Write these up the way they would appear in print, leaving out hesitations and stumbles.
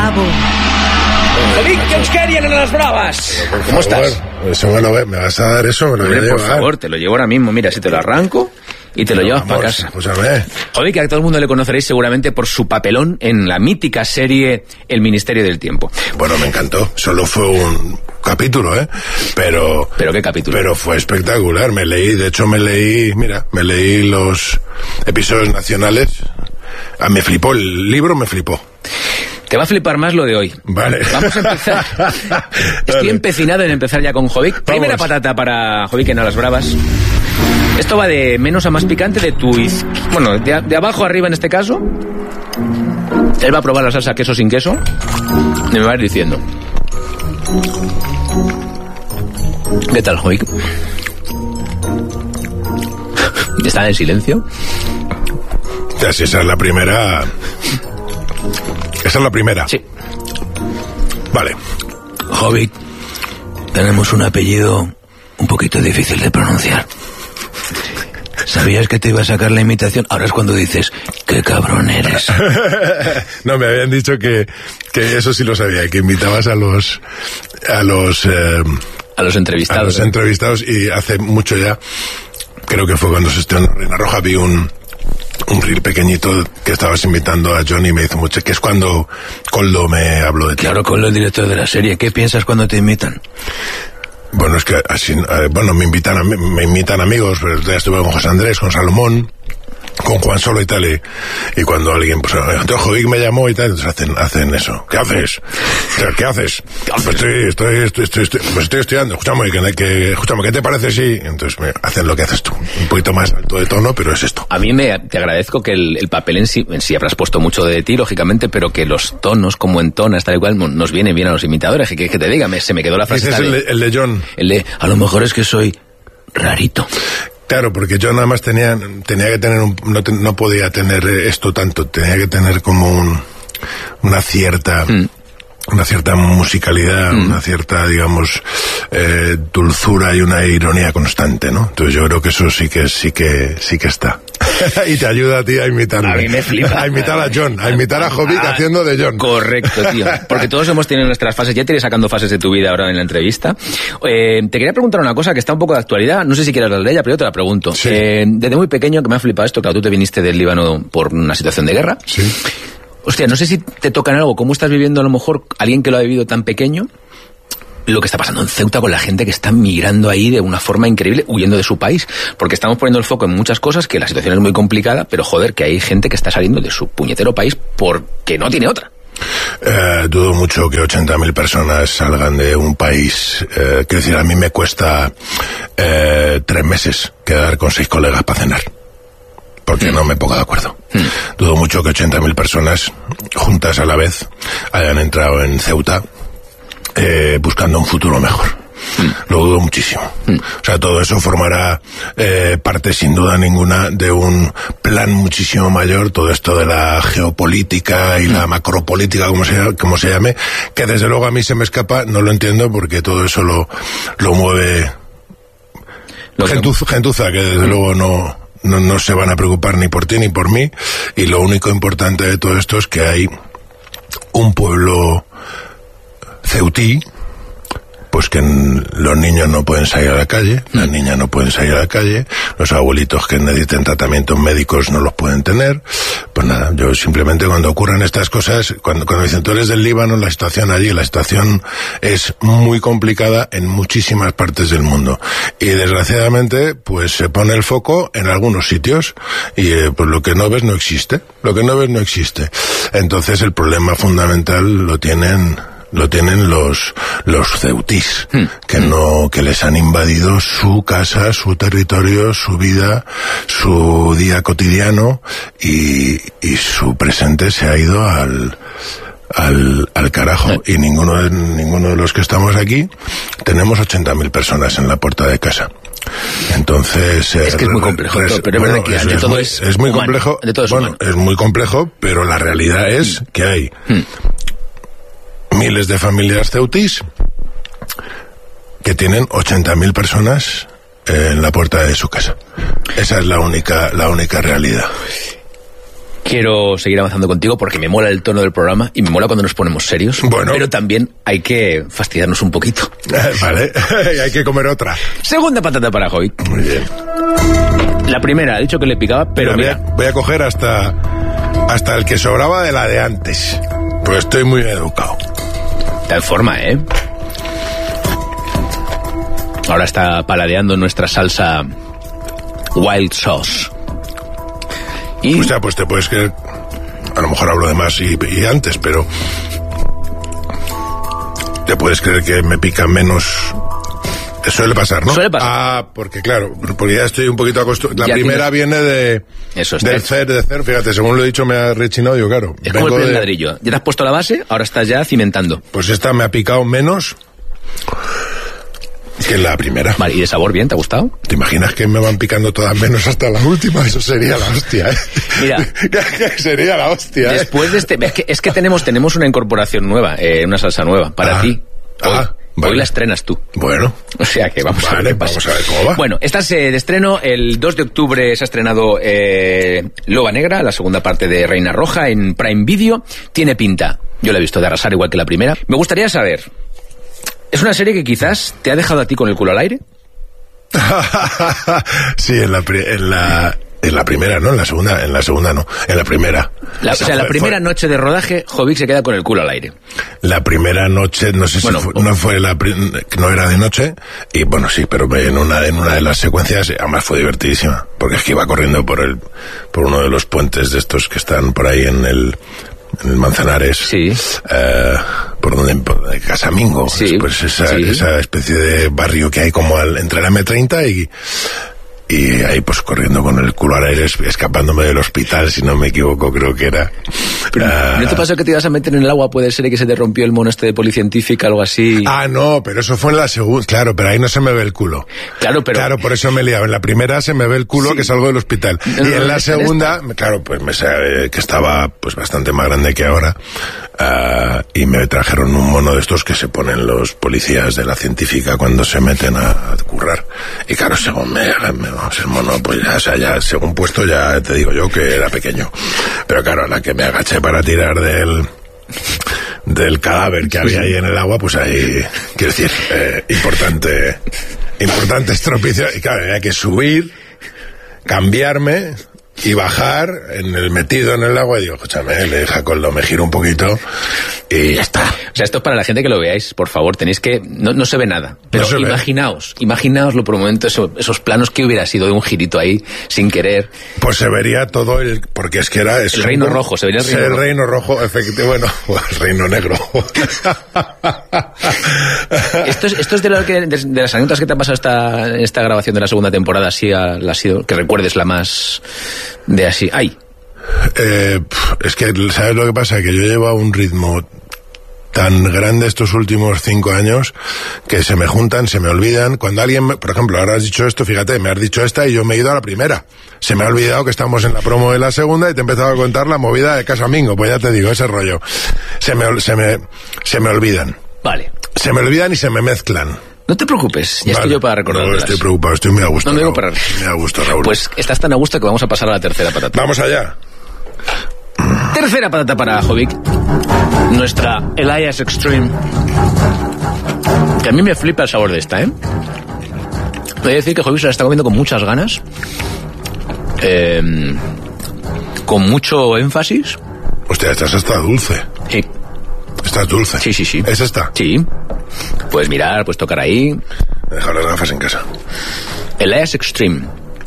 bravo. Jovic, ¿qué os querían en las bravas? ¿Cómo estás? Eso me vas a dar eso, me lo voy a llevar. Por favor, te lo llevo ahora mismo. Mira, si te lo arranco y te lo llevas para casa. Escúchame. Jovic, que a todo el mundo le conoceréis seguramente por su papelón en la mítica serie El Ministerio del Tiempo. Bueno, me encantó. Solo fue un capítulo, Pero ¿qué capítulo? Pero fue espectacular. Me leí los episodios nacionales. Me flipó, el libro me flipó. Te va a flipar más lo de hoy. Vale. Vamos a empezar. Estoy empecinado en empezar ya con Jovic. Primera patata para Jovic en A las Bravas. Esto va de menos a más picante, de abajo a arriba en este caso. Él va a probar la salsa queso sin queso y me va a ir diciendo. ¿Qué tal, Jovic? ¿Está en silencio? Ya, si esa es la primera... ¿Esa es la primera? Sí. Vale. Jovic, tenemos un apellido un poquito difícil de pronunciar. ¿Sabías que te iba a sacar la imitación? Ahora es cuando dices, qué cabrón eres. No, me habían dicho que eso sí lo sabía, que invitabas a los entrevistados. A los entrevistados, y hace mucho ya, creo que fue cuando se estrenó Reina Roja, vi un reel pequeñito que estabas invitando a Johnny y me hizo mucho, que es cuando Koldo me habló de ti. Claro, Koldo, el director de la serie. ¿Qué piensas cuando te invitan? Bueno, es que así, me invitan amigos, pero ya estuve con José Andrés, con Salomón, con Juan Solo y tal, y cuando alguien, pues, entonces Jovic me llamó y tal, entonces hacen eso. ¿Qué haces? ¿Qué haces? Pues estoy estudiando. Escúchame, ¿qué te parece si...? Entonces me hacen lo que haces tú. Un poquito más alto de tono, pero es esto. A mí te agradezco que el papel en sí habrás puesto mucho de ti, lógicamente, pero que los tonos, como entonas, tal y cual, nos vienen bien a los imitadores. Que te diga, se me quedó la frase. Ese es el de John. A lo mejor es que soy rarito. Claro, porque yo nada más tenía que tener no podía tener esto tanto, tenía que tener como una cierta musicalidad, una cierta, digamos, dulzura y una ironía constante, ¿no? Entonces yo creo que eso sí que está. Y te ayuda a ti a imitarme. A mí me flipa. A imitar a John, a imitar a Jovic haciendo de John. Correcto, tío. Porque todos hemos tenido nuestras fases. Ya te iré sacando fases de tu vida ahora en la entrevista. Te quería preguntar una cosa que está un poco de actualidad. No sé si quieres hablar de ella, pero yo te la pregunto. Sí. Desde muy pequeño, que me ha flipado esto, claro, tú te viniste del Líbano por una situación de guerra. Sí. Hostia, no sé si te toca en algo, cómo estás viviendo a lo mejor alguien que lo ha vivido tan pequeño, lo que está pasando en Ceuta con la gente que está migrando ahí de una forma increíble, huyendo de su país, porque estamos poniendo el foco en muchas cosas, que la situación es muy complicada, pero joder, que hay gente que está saliendo de su puñetero país porque no tiene otra. Dudo mucho que 80.000 personas salgan de un país. Quiero decir, a mí me cuesta 3 meses quedar con 6 colegas para cenar, porque no me pongo de acuerdo. Dudo mucho que 80.000 personas juntas a la vez hayan entrado en Ceuta buscando un futuro mejor. Lo dudo muchísimo. O sea, todo eso formará parte sin duda ninguna de un plan muchísimo mayor, todo esto de la geopolítica y la macropolítica, como se llame, que desde luego a mí se me escapa, no lo entiendo, porque todo eso lo mueve gentuza, que desde luego no se van a preocupar ni por ti ni por mí, y lo único importante de todo esto es que hay un pueblo ceutí, pues que los niños no pueden salir a la calle, las niñas no pueden salir a la calle, los abuelitos que necesiten tratamientos médicos no los pueden tener. Pues nada, yo simplemente cuando ocurren estas cosas, cuando dicen tú eres del Líbano, la situación es muy complicada en muchísimas partes del mundo, y desgraciadamente pues se pone el foco en algunos sitios y pues lo que no ves no existe. Entonces el problema fundamental lo tienen los ceutís, que les han invadido su casa, su territorio, su vida, su día cotidiano, y su presente se ha ido al carajo. Y ninguno de los que estamos aquí tenemos 80.000 personas en la puerta de casa. Entonces es que es muy complejo, pero bueno, es verdad que todo es muy humano, complejo. De todo es bueno, humano. es muy complejo, pero la realidad es que hay miles de familias ceutís que tienen 80.000 personas en la puerta de su casa. Esa es la única realidad. Quiero seguir avanzando contigo porque me mola el tono del programa y me mola cuando nos ponemos serios. Bueno. Pero también hay que fastidiarnos un poquito. Vale, hay que comer otra. Segunda patata para Hoy. Muy bien. La primera, ha dicho que le picaba, pero mira. Voy a coger hasta el que sobraba de la de antes. Pues estoy muy educado. Está en forma, ¿eh? Ahora está paladeando nuestra salsa Wild Sauce. Y... O sea, pues te puedes creer... A lo mejor hablo de más y antes, pero... Te puedes creer que me pica menos... Suele pasar, ¿no? Suele pasar. Ah, porque claro, porque ya estoy un poquito acostumbrado. La primera viene de... Eso es. De cero, fíjate, según lo he dicho me ha rechinado yo, claro. Es como el primer ladrillo. Ya te has puesto la base, ahora estás ya cimentando. Pues esta me ha picado menos que la primera. Vale, ¿y de sabor bien? ¿Te ha gustado? ¿Te imaginas que me van picando todas menos hasta la última? Eso sería la hostia, ¿eh? Mira. Sería la hostia, ¿eh? Después de este... Es que tenemos una incorporación nueva, una salsa nueva, para ti. Hoy la estrenas tú. Bueno. O sea que vamos a ver qué pasa. Vamos a ver cómo va. Bueno, estás de estreno. El 2 de octubre se ha estrenado Loba Negra, la segunda parte de Reina Roja, en Prime Video. Tiene pinta, yo la he visto, de arrasar igual que la primera. Me gustaría saber, ¿es una serie que quizás te ha dejado a ti con el culo al aire? Sí, en la primera, ¿no? En la segunda no. En la primera. La primera noche de rodaje, Jovic se queda con el culo al aire. La primera noche, no sé si no era de noche, y bueno, sí, pero en una de las secuencias, además fue divertidísima, porque es que iba corriendo por uno de los puentes de estos que están por ahí en el Manzanares, sí. por donde Casamingo, sí, pues esa especie de barrio que hay como entre la M30 y ahí pues corriendo con el culo al aire, escapándome del hospital, si no me equivoco, creo que era. ¿No te pasó que te ibas a meter en el agua? Puede ser que se te rompió el mono de policientífica, algo así. Ah, no, pero eso fue en la segunda, claro, pero ahí no se me ve el culo. Claro, por eso me he liado. En la primera se me ve el culo, sí, que salgo del hospital. Y en la segunda, claro, pues me sabe que estaba pues bastante más grande que ahora. Y me trajeron un mono de estos que se ponen los policías de la científica cuando se meten a currar. Y claro, según el mono, pues ya según puesto, ya te digo yo que era pequeño. Pero claro, a la que me agaché para tirar del cadáver que había ahí en el agua, pues ahí, quiero decir, importante estropicio. Y claro, había que subir, cambiarme y bajar metido en el agua, y digo, escúchame, le deja coldo, me giro un poquito y ya está. O sea, esto es para la gente que lo veáis, por favor, tenéis que... No se ve nada, pero imaginaoslo por un momento, esos planos que hubiera sido de un girito ahí, sin querer. Pues se vería todo porque es que era... El Reino Rojo, se vería el Reino Rojo, efectivamente, bueno, el Reino Negro. Esto es de las anécdotas que te ha pasado esta grabación de la segunda temporada, así ha sido, que recuerdes la más... de así, ¡ay! Es que, ¿sabes lo que pasa? Que yo llevo a un ritmo tan grande estos últimos 5 años que se me juntan, se me olvidan. Cuando alguien, por ejemplo, ahora has dicho esto, fíjate, me has dicho esta y yo me he ido a la primera. Se me ha olvidado que estamos en la promo de la segunda y te he empezado a contar la movida de Casamingo. Pues ya te digo, ese rollo. Se me olvidan. Vale. Se me olvidan y se me mezclan. No te preocupes, ya estoy yo para recordártelas. No estoy preocupado, estoy muy a gusto. No me digo para... Me da gusto, Raúl. Pues estás tan a gusto que vamos a pasar a la tercera patata. Vamos allá. Tercera patata para Jovic. Nuestra Elias Extreme. Que a mí me flipa el sabor de esta, ¿eh? Voy a decir que Jovic se la está comiendo con muchas ganas. Con mucho énfasis. Hostia, esta está dulce. Sí. Esta es dulce. Sí. ¿Es esta? Sí. Puedes mirar, puedes tocar ahí. Me he dejado las gafas en casa. Elias Extreme.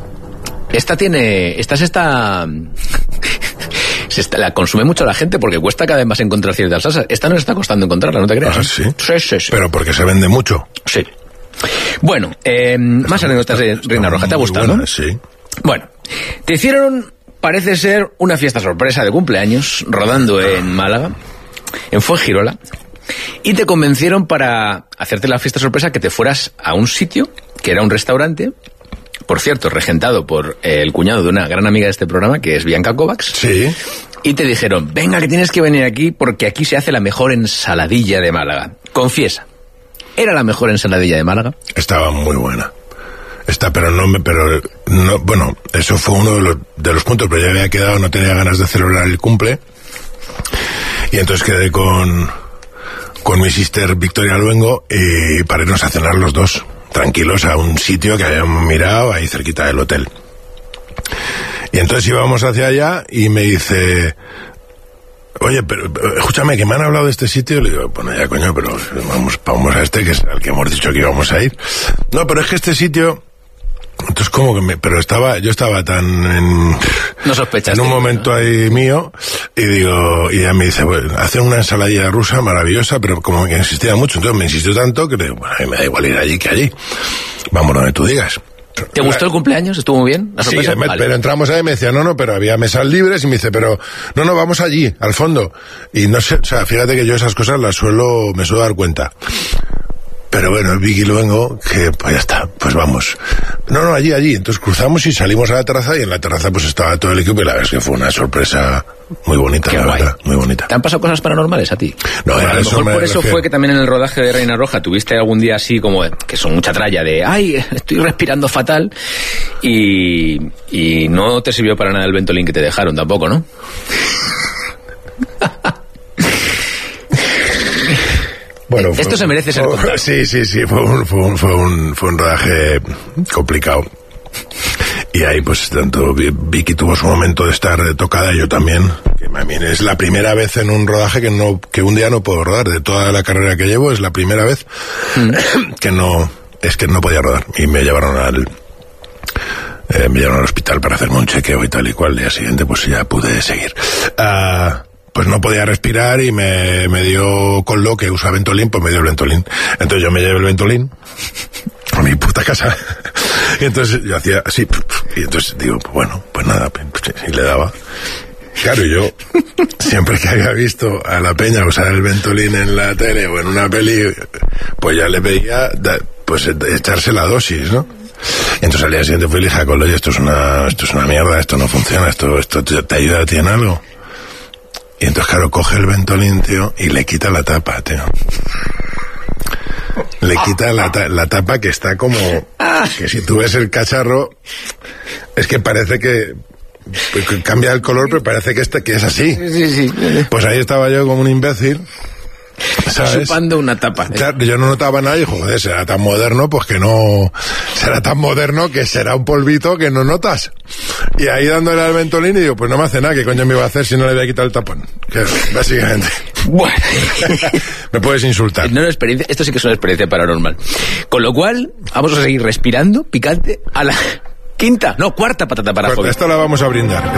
La consume mucho la gente porque cuesta cada vez más encontrar ciertas salsas. Esta nos está costando encontrarla, ¿no te creas? Ah, ¿sí? Sí. Pero porque se vende mucho. Sí. Bueno, más anécdotas de Reina Roja. ¿Te ha gustado, buena, no? Sí. Bueno, te hicieron, parece ser, una fiesta sorpresa de cumpleaños rodando en Málaga, en Fuengirola, y te convencieron para hacerte la fiesta sorpresa que te fueras a un sitio que era un restaurante, por cierto, regentado por el cuñado de una gran amiga de este programa, que es Bianca Kovacs. Sí. Y te dijeron, venga, que tienes que venir aquí porque aquí se hace la mejor ensaladilla de Málaga. Confiesa, ¿era la mejor ensaladilla de Málaga? Estaba muy buena. pero no, bueno, eso fue uno de los puntos, pero ya había quedado, no tenía ganas de celebrar el cumple, y entonces quedé con mi sister Victoria Luengo y para irnos a cenar los dos, tranquilos, a un sitio que habíamos mirado ahí cerquita del hotel. Y entonces íbamos hacia allá y me dice, oye, pero escúchame, que me han hablado de este sitio. Y le digo, bueno, ya coño, pero vamos a este, que es al que hemos dicho que íbamos a ir. No, pero es que este sitio... Entonces como que yo estaba tan no sospechaste, en un momento, ¿no? Ahí mío, y digo, y ella me dice, bueno, hace una ensaladilla rusa maravillosa, pero como que insistía mucho, entonces me insistió tanto que le digo, bueno, a mí me da igual ir allí que allí, vamos donde tú digas. ¿Te gustó el cumpleaños? ¿Estuvo muy bien? ¿La sorpresa? Sí, pero entramos ahí y me decía, no, pero había mesas libres, y me dice, pero no, vamos allí, al fondo. Y no sé, o sea, fíjate que yo esas cosas me suelo dar cuenta. Pero bueno, el Vicky Luengo, que pues ya está, pues vamos. No, allí. Entonces cruzamos y salimos a la terraza, y en la terraza pues estaba todo el equipo, y la verdad es que fue una sorpresa muy bonita, la verdad, muy bonita. ¿Te han pasado cosas paranormales a ti? No, a lo mejor por eso fue que también en el rodaje de Reina Roja tuviste algún día así como, que son mucha tralla de, ay, estoy respirando fatal, y no te sirvió para nada el Ventolin que te dejaron tampoco, ¿no? Bueno, esto se merece ser contado. Sí, fue un rodaje complicado. Y ahí pues tanto Vicky tuvo su momento de estar tocada, y yo también, que a mí es la primera vez en un rodaje que un día no puedo rodar. De toda la carrera que llevo es la primera vez que no podía rodar, y me llevaron al hospital para hacerme un chequeo y tal y cual. El día siguiente pues ya pude seguir. Pues no podía respirar y me dio con lo que usa Ventolin, pues me dio el Ventolin. Entonces yo me llevé el Ventolin a mi puta casa. Y entonces yo hacía así, y entonces digo, bueno, pues nada, y le daba. Claro, yo siempre que había visto a la peña usar el Ventolin en la tele o en una peli, pues ya le veía pues echarse la dosis, ¿no? Y entonces al día siguiente fui y le dije a Colo, oye, esto es una mierda, esto no funciona, esto te ayuda a ti en algo. Y entonces, claro, coge el Ventolin, tío, y le quita la tapa, tío. Le quita la tapa, que está como... Que si tú ves el cacharro, es que parece que cambia el color, pero parece que es así. Sí. Pues ahí estaba yo como un imbécil, ¿sabes? Chupando una tapa. Claro, yo no notaba nada y, joder, será tan moderno, pues que no... Será tan moderno que será un polvito que no notas. Y ahí dándole al Ventolin y digo, pues no me hace nada, ¿qué coño me iba a hacer si no le voy a quitar el tapón? Que, básicamente. Bueno. Me puedes insultar. No, experiencia, esto sí que es una experiencia paranormal. Con lo cual, vamos a seguir respirando, picante, a la cuarta patata para joder. Esta la vamos a brindar,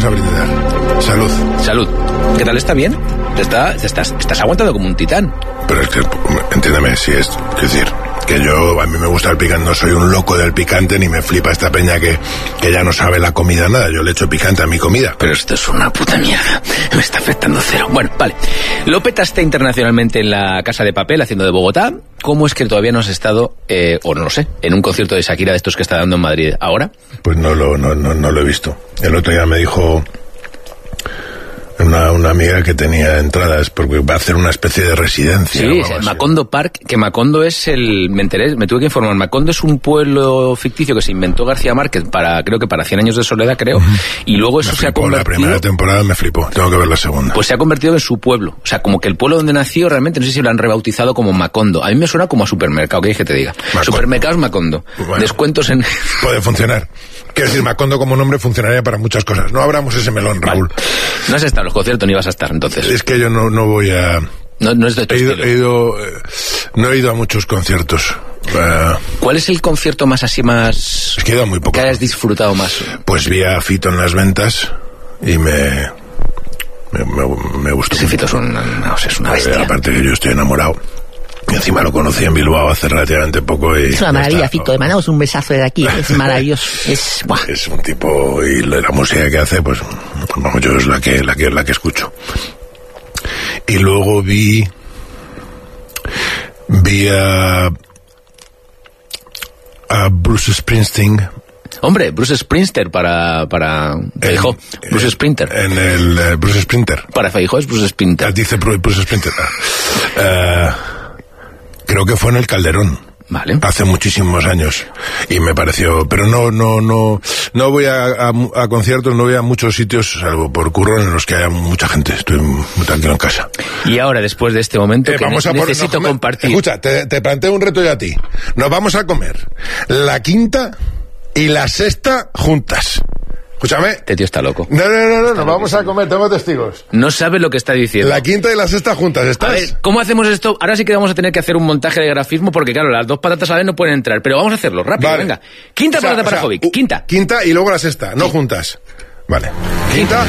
Salud. ¿Qué tal, está bien? Estás aguantando como un titán. Pero es que, entiéndeme, si es decir, que a mí me gusta el picante, no soy un loco del picante, ni me flipa esta peña que ya no sabe la comida nada. Yo le echo picante a mi comida. Pero esto es una puta mierda, me está afectando cero. Bueno, vale. Lo petaste internacionalmente en la Casa de Papel, haciendo de Bogotá. ¿Cómo es que todavía no has estado, o no lo sé, en un concierto de Shakira de estos que está dando en Madrid ahora? Pues no lo he visto. El otro día me dijo una amiga que tenía entradas porque va a hacer una especie de residencia. Sí, Macondo Park, que Macondo es me tuve que informar, Macondo es un pueblo ficticio que se inventó García Márquez creo que para 100 años de soledad, creo, y luego eso se ha convertido... La primera temporada me flipó, tengo que ver la segunda. Pues se ha convertido en su pueblo, o sea, como que el pueblo donde nació realmente, no sé si lo han rebautizado como Macondo. A mí me suena como a supermercado, ¿qué quieres que te diga? Supermercados Macondo, bueno, descuentos en... Puede funcionar. Quiero decir, Macondo como nombre funcionaría para muchas cosas. No abramos ese melón, Raúl. Vale. No has estado en los conciertos ni vas a estar, entonces. Es que yo no voy a... No es de tu estilo. No he ido a muchos conciertos. ¿Cuál es el concierto más así, más... Es que he ido a muy poco. ¿Que hayas disfrutado más? Pues vi a Fito en las ventas y me gustó. Ese Fito es una bestia. Aparte que yo estoy enamorado. Y encima lo conocí en Bilbao hace relativamente poco. Y es una maravilla, Fito. Le mandamos un besazo de aquí. Es maravilloso. Es un tipo, y la música que hace, pues, vamos, yo es la que escucho. Y luego vi a Bruce Springsteen. Hombre, Bruce Springsteen para Feijó. Bruce Sprinter. En el Bruce Sprinter. Para Feijó es Bruce Sprinter. Dice Bruce Sprinter. Creo que fue en el Calderón. Vale. Hace muchísimos años. Y me pareció... Pero no voy a conciertos, no voy a muchos sitios, salvo por curro, en los que haya mucha gente. Estoy muy tranquilo en casa. Y ahora, después de este momento, que necesito compartir... Escucha, te planteo un reto yo a ti. Nos vamos a comer la quinta y la sexta juntas. Escúchame. Este tío está loco. No, nos vamos a comer, tengo testigos. No sabe lo que está diciendo. La quinta y la sexta juntas, ¿estás? A ver, ¿cómo hacemos esto? Ahora sí que vamos a tener que hacer un montaje de grafismo porque, claro, las dos patatas a la vez no pueden entrar. Pero vamos a hacerlo, rápido, vale. Venga. Quinta patata para Jovic, quinta. Quinta y luego la sexta, no juntas. Vale. Quinta.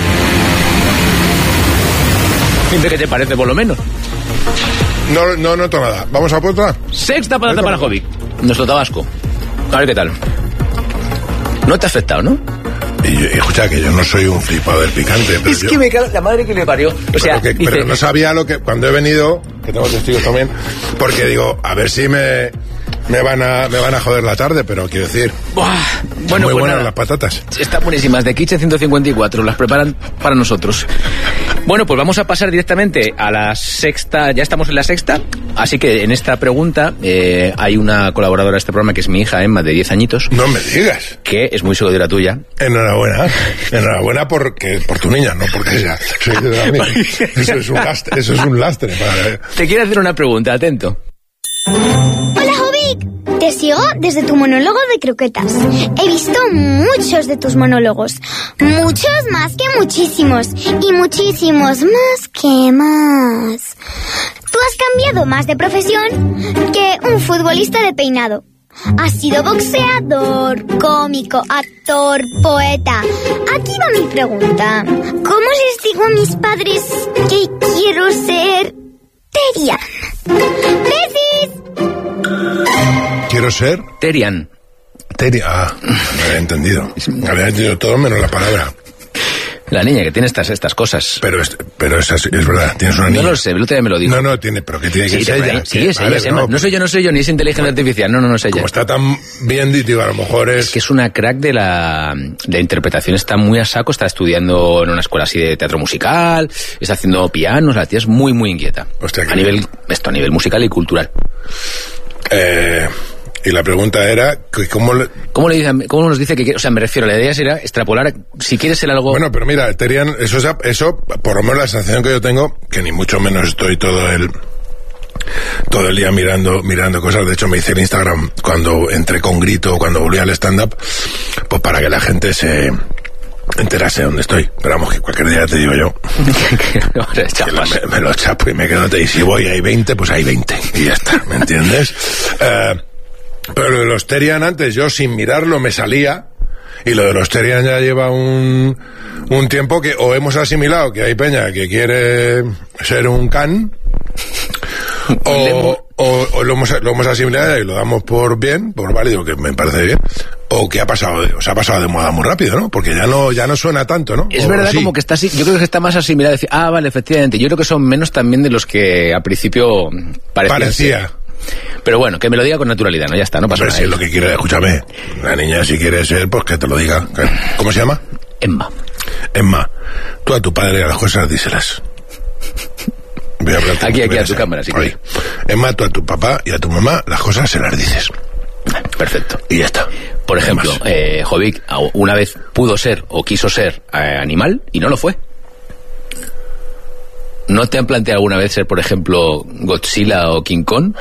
Siempre que te parece, por lo menos. No noto nada. ¿Vamos a por otra? Sexta patata para Jovic. Nuestro Tabasco. A ver qué tal. No te ha afectado, ¿no? Y escucha, que yo no soy un flipado del picante. Pero que me cago la madre que le parió. O sea, pero no sabía lo que... Cuando he venido, que tengo testigos también, porque digo, a ver si me van a joder la tarde, pero quiero decir... Buah, bueno, muy pues buenas nada. Las patatas. Están buenísimas, de Kitchen 154, las preparan para nosotros. Bueno, pues vamos a pasar directamente a la sexta, ya estamos en la sexta, así que en esta pregunta hay una colaboradora de este programa que es mi hija Emma, de 10 añitos. No me digas. Que es muy seguidora tuya. Enhorabuena por tu niña, no porque ella soy de la mía. Eso es un lastre para... Te quiero hacer una pregunta, atento. Hola, Jovic. Te sigo desde tu monólogo de croquetas. He visto muchos de tus monólogos. Muchos más que muchísimos. Y muchísimos más que más. Tú has cambiado más de profesión que un futbolista de peinado. Has sido boxeador, cómico, actor, poeta. Aquí va mi pregunta. ¿Cómo les digo a mis padres que quiero ser Terian? ¡Besis! ¿Quiero ser? Terian. Me había entendido. Me había entendido todo menos la palabra. La niña que tiene estas cosas. Pero es verdad, tienes una niña. No lo sé, el otro día me lo dijo. No, tiene, pero que tiene que ser ella. Sí, es ella, no, no soy yo, ni es inteligencia artificial. No es ella. Como está tan bien, digo, a lo mejor es... Es que es una crack de la interpretación, está muy a saco, está estudiando en una escuela así de teatro musical, está haciendo pianos, la tía es muy, muy inquieta. Hostia, a nivel musical y cultural. Y la pregunta era, ¿cómo nos dice que quiere? O sea, me refiero, la idea será extrapolar, si quieres ser algo... Bueno, pero mira, Terian, eso, por lo menos la sensación que yo tengo, que ni mucho menos estoy todo el día mirando cosas. De hecho, me hice el Instagram cuando entré con Grito, cuando volví al stand-up, pues para que la gente se enterase de dónde estoy. Pero vamos, que cualquier día te digo yo que me lo chapo y me quedo, y si voy hay 20, pues hay 20 y ya está, ¿me entiendes? Pero lo de los Terian antes, yo sin mirarlo me salía, y lo de los Terian ya lleva un tiempo que o hemos asimilado que hay peña que quiere ser un can, o lo hemos asimilado y lo damos por válido, que me parece bien, o que se ha pasado de moda muy rápido, ¿no? Porque ya no suena tanto, ¿no? Es verdad, sí. Como que está así, yo creo que está más asimilado, decir, vale, efectivamente, yo creo que son menos también de los que al principio parecía. Pero bueno, que me lo diga con naturalidad, ¿no? Ya está, no pasa nada. Si es lo que quiere, escúchame. La niña, si quiere ser, pues que te lo diga. ¿Cómo se llama? Emma. Tú a tu padre las cosas díselas. Voy a hablarte aquí a tu cámara, sí. Emma, tú a tu papá y a tu mamá las cosas se las dices. Perfecto. Y ya está. Por ejemplo, Jovic una vez pudo ser o quiso ser animal y no lo fue. ¿No te han planteado alguna vez ser, por ejemplo, Godzilla o King Kong?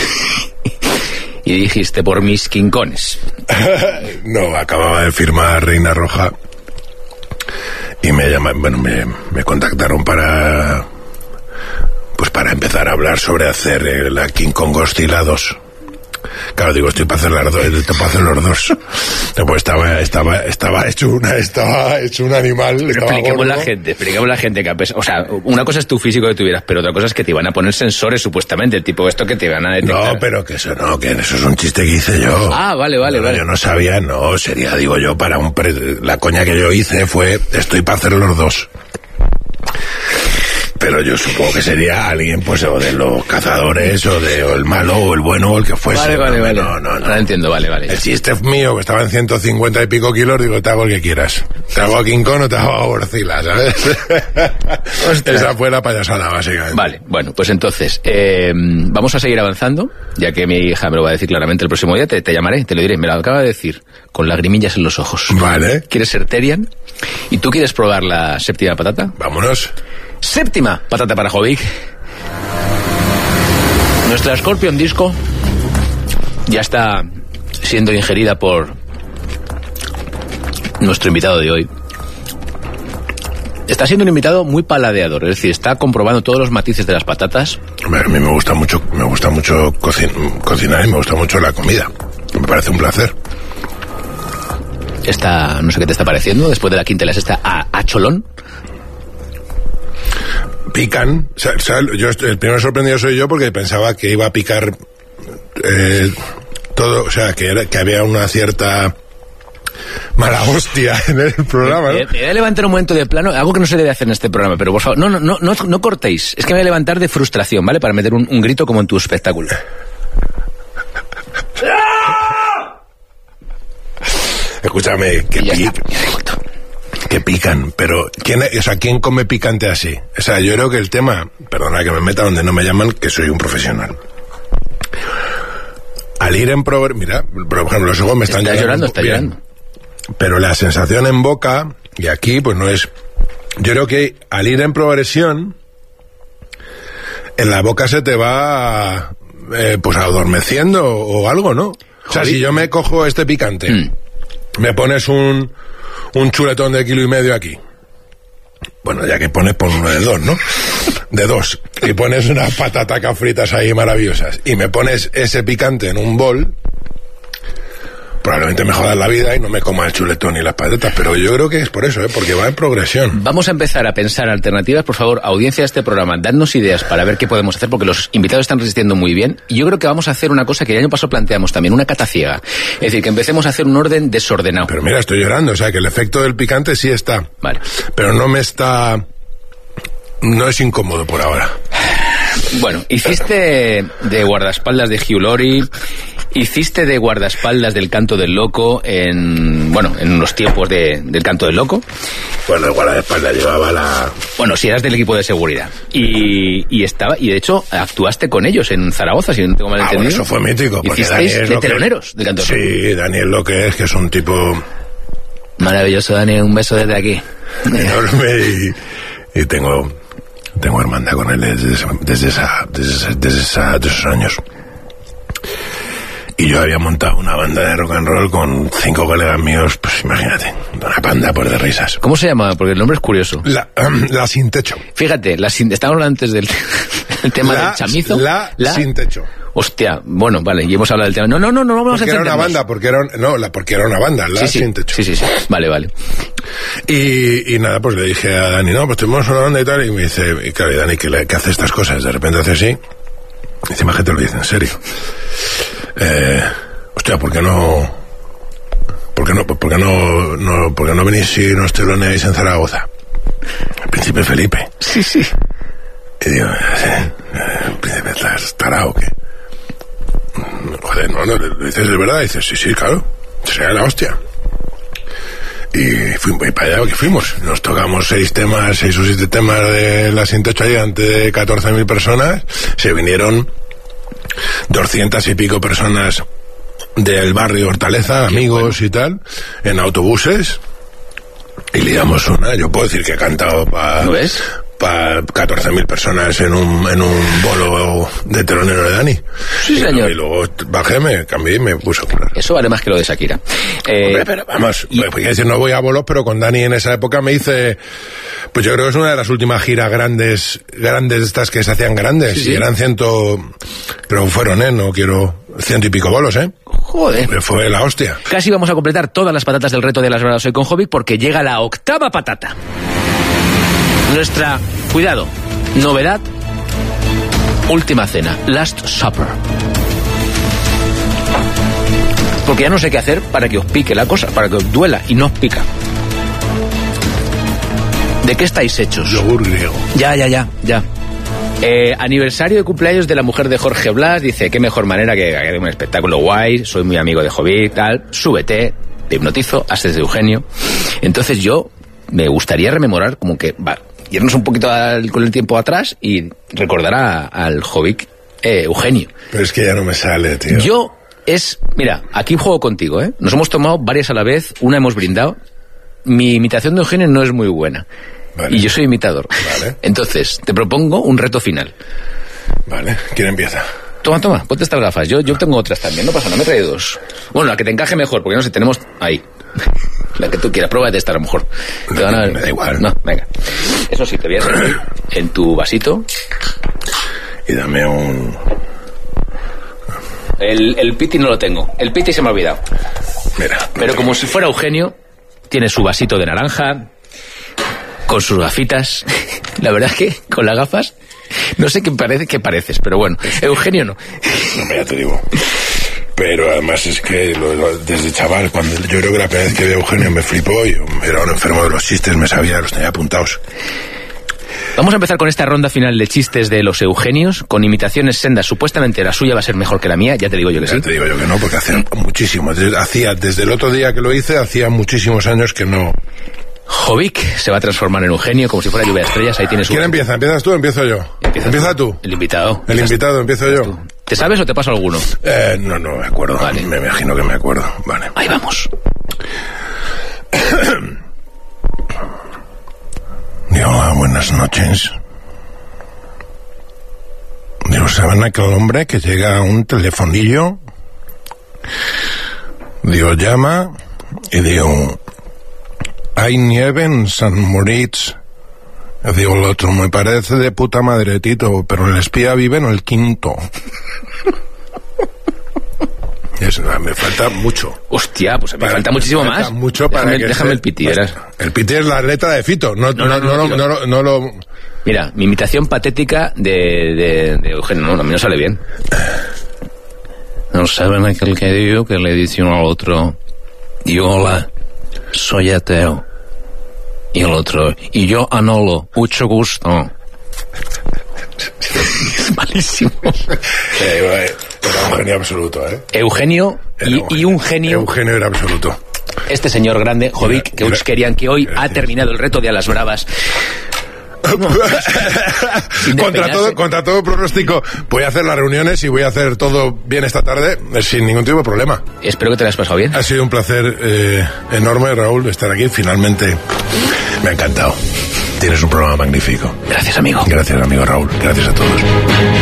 Y dijiste, por mis King Kongs. No, acababa de firmar Reina Roja y me contactaron para empezar a hablar sobre hacer la King Kong Godzilla 2. Claro, digo, estoy para hacer los dos. Pues estaba hecho un animal. Pero expliquemos a la gente que, o sea, una cosa es tu físico que tuvieras, pero otra cosa es que te iban a poner sensores supuestamente, tipo esto que te van a detectar. No, pero que eso es un chiste que hice yo. Vale. Yo no sabía, sería, digo yo, la coña que yo hice fue, estoy para hacer los dos. Pero yo supongo que sería alguien, pues, o de los cazadores, o el malo, o el bueno, o el que fuese. Vale. No. Ahora entiendo, vale. El chiste mío, que estaba en 150 y pico kilos, digo, te hago el que quieras. Te hago a King Kong o te hago a Godzilla, ¿sabes? Esa fue la payasada, básicamente. Vale, bueno, pues entonces, vamos a seguir avanzando, ya que mi hija me lo va a decir claramente el próximo día, te llamaré, te lo diré, me lo acaba de decir, con lagrimillas en los ojos. Vale. ¿Quieres ser Terian? ¿Y tú quieres probar la séptima patata? Vámonos. Séptima patata para Jovic. Nuestra Scorpion Disco ya está siendo ingerida por nuestro invitado de hoy. Está siendo un invitado muy paladeador, es decir, está comprobando todos los matices de las patatas. A mí me gusta mucho cocinar y me gusta mucho la comida. Me parece un placer. No sé qué te está pareciendo, después de la quinta está a cholón. Pican, el primero sorprendido soy yo porque pensaba que iba a picar todo, o sea, que había una cierta mala hostia en el programa, ¿no? Me voy a levantar un momento de plano, algo que no se debe hacer en este programa, pero por favor, no cortéis, es que me voy a levantar de frustración, ¿vale? Para meter un grito como en tu espectáculo. Escúchame, que pican, pero ¿quién come picante así? O sea, yo creo que el tema, perdona que me meta donde no me llaman, que soy un profesional. Al ir en probar, mira, por ejemplo, los ojos me están llorando. Está llorando. Pero la sensación en boca, y aquí pues no es... Yo creo que al ir en progresión, en la boca se te va pues adormeciendo o algo, ¿no? O sea, si yo me cojo este picante, me pones un chuletón de 1,5 kilos aquí. Bueno, ya que pones, pon uno de 2, ¿no? De 2. Y pones unas patatacas fritas ahí maravillosas. Y me pones ese picante en un bol. Probablemente me jodas la vida y no me coma el chuletón y las patatas. Pero yo creo que es por eso, porque va en progresión. Vamos a empezar a pensar alternativas. Por favor, audiencia de este programa, dadnos ideas para ver qué podemos hacer, porque los invitados están resistiendo muy bien. Y yo creo que vamos a hacer una cosa que el año pasado planteamos también, una cata ciega. Es decir, que empecemos a hacer un orden desordenado. Pero mira, estoy llorando, o sea, que el efecto del picante sí está. Vale. Pero no es incómodo por ahora. Bueno, hiciste de guardaespaldas de Hugh Laurie, hiciste de guardaespaldas del Canto del Loco en los tiempos del Canto del Loco. Bueno, el guardaespaldas llevaba la... Bueno, si eras del equipo de seguridad. Y de hecho actuaste con ellos en Zaragoza, si no tengo mal entendido. Bueno, eso fue mítico. Hicisteis de teloneros del Canto del Loco. Sí, Daniel lo que es un tipo... Maravilloso, Dani, un beso desde aquí. Enorme y tengo hermandad con él desde esos años. Y yo había montado una banda de rock and roll con 5 colegas míos, pues imagínate, una panda por de risas. ¿Cómo se llama? Porque el nombre es curioso. La Sin Techo. Fíjate, estábamos hablando antes del tema del chamizo. La Sin Techo. Hostia, bueno, vale, y hemos hablado del tema. No vamos a hacer. Porque era una banda, Sin Techo. Sí. Vale. Y nada, pues le dije a Dani, no, pues tenemos una banda y tal, y me dice, y claro, Dani, que hace estas cosas, de repente hace así, y dice, más gente lo dice en serio. Hostia, ¿por qué no venís y nos teloneáis en Zaragoza? El Príncipe Felipe. Sí. Y digo, el Príncipe estás tarao, ¿qué? Joder, no, lo dices de verdad. Y dices, sí, claro, sería la hostia. Y para allá que fuimos. Nos tocamos 6 o 7 temas de la Sin Techo allí ante de 14.000 personas. Se vinieron 200 y pico personas del barrio Hortaleza, amigos y tal, en autobuses. Y liamos una. Yo puedo decir que he cantado para 14.000 personas en un bolo de telonero de Dani. Sí, señor. Y luego bajé, me cambié y me puse a curar. Eso vale más que lo de Shakira. Hombre, pero vamos, porque decir, no voy a bolos, pero con Dani en esa época me hice, pues yo creo que es una de las últimas giras grandes de estas que se hacían grandes. Sí. Y eran pero fueron, no quiero, 100 y pico bolos, Joder. Fue la hostia. Casi vamos a completar todas las patatas del reto de las verdades hoy con Jovic, porque llega la 8ª patata. Nuestra, cuidado, novedad, última cena, Last Supper. Porque ya no sé qué hacer para que os pique la cosa, para que os duela y no os pica. ¿De qué estáis hechos? Yogur griego. Ya. Aniversario de cumpleaños de la mujer de Jorge Blas. Dice, qué mejor manera que un espectáculo guay. Soy muy amigo de Jovic, tal. Súbete, te hipnotizo, haces de Eugenio. Entonces yo me gustaría rememorar como que... irnos un poquito con el tiempo atrás y recordar al Jovic Eugenio. Pero es que ya no me sale, tío. Mira, aquí juego contigo, ¿eh? Nos hemos tomado varias a la vez, una hemos brindado. Mi imitación de Eugenio no es muy buena. Vale. Y yo soy imitador. Vale. Entonces, te propongo un reto final. Vale, ¿quién empieza? Toma, ponte estas gafas. Yo tengo otras también, no pasa nada, me he traído 2. Bueno, la que te encaje mejor, porque no sé, tenemos ahí. La que tú quieras, prueba de esta a lo mejor. Me da igual. No, venga. Eso sí, te voy a servir en tu vasito. Y dame un... El piti no lo tengo. El piti se me ha olvidado. Mira. Pero como si fuera Eugenio, tiene su vasito de naranja, con sus gafitas. La verdad es que con las gafas, no sé qué pareces, pero bueno. Eugenio no. No, ya te digo. Pero además es que desde chaval, cuando yo creo que la primera vez que vi a Eugenio me flipó, yo era un enfermo de los chistes, los tenía apuntados. Vamos a empezar con esta ronda final de chistes de los Eugenios, con imitaciones sendas. Supuestamente la suya va a ser mejor que la mía, ya te digo yo que sí. Ya te digo yo que no, porque hacía muchísimo. Desde el otro día que lo hice, hacía muchísimos años que no... Jovic se va a transformar en Eugenio como si fuera lluvia de estrellas. Ahí tienes. ¿Quién empieza? ¿Empiezas tú o empiezo yo? Empieza tú. El invitado. El invitado, empiezo yo. Tú. ¿Te sabes o te paso alguno? No me acuerdo. Vale. Me imagino que me acuerdo. Vale. Ahí vamos. Hola, buenas noches. Digo, ¿saben aquel hombre que llega a un telefonillo? Digo, llama y digo, ¿hay nieve en San Moritz? Digo, el otro, me parece de puta madre, Tito, pero el espía vive en el 5º. Me falta mucho. Hostia, pues me falta muchísimo más. Falta mucho para déjame el piti, verás. El piti es la letra de Fito. No lo... Mira, mi imitación patética de Eugenio, no, a mí no sale bien. No saben aquel que digo que le dice uno al otro, y hola, soy ateo. Y el otro, y yo Anolo, mucho gusto. Es malísimo. Era un genio absoluto, ¿eh? Eugenio y un genio. Eugenio era absoluto. Este señor grande, Jovic, que muchos querían que hoy ha terminado el reto de a las bravas. Contra todo pronóstico, voy a hacer las reuniones y voy a hacer todo bien esta tarde sin ningún tipo de problema. Espero que te lo hayas pasado bien. Ha sido un placer enorme, Raúl, estar aquí. Finalmente me ha encantado. Tienes un programa magnífico. Gracias, amigo. Gracias, amigo Raúl. Gracias a todos.